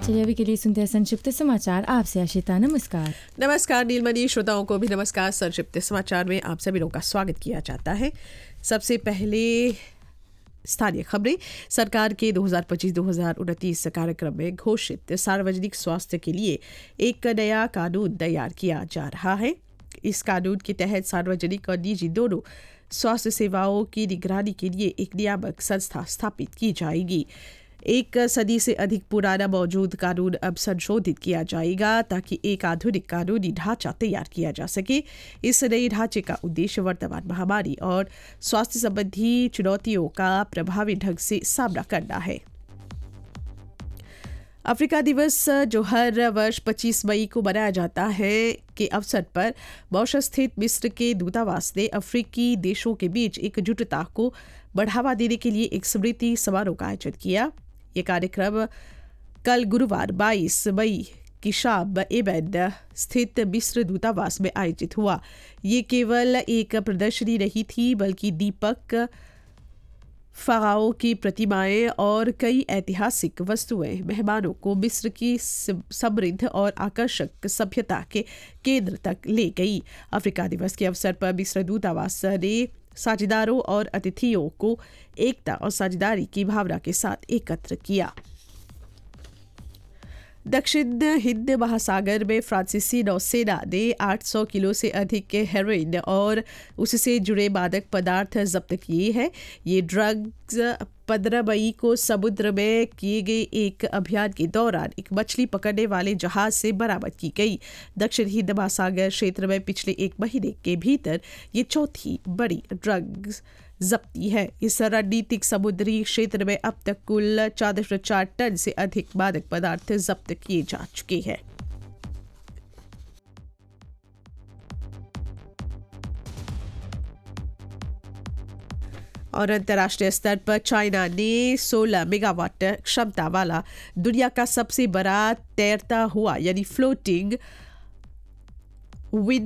चलिए अभी के लिए सुनते हैं संक्षिप्त समाचार। आपसे आशिता नमस्कार। नमस्कार नीलमणि, श्रोताओं को भी नमस्कार। संक्षिप्त समाचार में आप सभी लोगों का स्वागत किया जाता है। सबसे पहले स्थानीय खबरें। सरकार के 2025-2029 कार्यक्रम में घोषित सार्वजनिक स्वास्थ्य के लिए एक नया कानून तैयार किया जा रहा है। इस कानून के तहत सार्वजनिक और निजी दोनों स्वास्थ्य सेवाओं की निगरानी के लिए एक नियामक संस्था स्थापित की जाएगी। एक सदी से अधिक पुराना मौजूद कानून अब संशोधित किया जाएगा ताकि एक आधुनिक कानूनी ढांचा तैयार किया जा सके। इस नए ढांचे का उद्देश्य वर्तमान महामारी और स्वास्थ्य संबंधी चुनौतियों का प्रभावी ढंग से सामना करना है। अफ्रीका दिवस, जो हर वर्ष 25 मई को मनाया जाता है, के अवसर पर मॉरिशस स्थित मिस्र के दूतावास ने अफ्रीकी देशों के बीच एकजुटता को बढ़ावा देने के लिए एक स्मृति समारोह का आयोजन किया। ये कार्यक्रम कल गुरुवार 22 मई की शाम एबेन स्थित मिस्र दूतावास में आयोजित हुआ। ये केवल एक प्रदर्शनी नहीं थी, बल्कि दीपक, फ़ाराओ की प्रतिमाएं और कई ऐतिहासिक वस्तुएं मेहमानों को मिस्र की समृद्ध और आकर्षक सभ्यता के केंद्र तक ले गई। अफ्रीका दिवस के अवसर पर मिस्र दूतावास ने साझेदारों और अतिथियों को एकता और साझेदारी की भावना के साथ एकत्र किया। दक्षिण हिंद महासागर में फ्रांसीसी नौसेना ने 800 किलो से अधिक के हेरोइन और उससे जुड़े मादक पदार्थ जब्त किए हैं। ये ड्रग्स 15 मई को समुद्र में किए गए एक अभियान के दौरान एक मछली पकड़ने वाले जहाज से बरामद की गई। दक्षिण हिंद महासागर क्षेत्र में पिछले एक महीने के भीतर ये चौथी बड़ी ड्रग्स जब्ती है। इस रणनीतिक समुद्री क्षेत्र में अब तक कुल 4.4 टन से अधिक मादक पदार्थ जब्त किए जा चुके हैं। और अंतर्राष्ट्रीय स्तर पर चाइना ने 16 मेगावाट क्षमता वाला दुनिया का सबसे बड़ा तैरता हुआ यानी फ्लोटिंग विंड